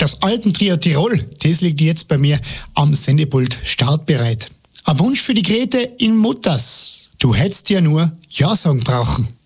Das Alpentrio Tirol, das liegt jetzt bei mir am Sendepult startbereit. Ein Wunsch für die Grete in Mutters. Du hättest ja nur Ja sagen brauchen.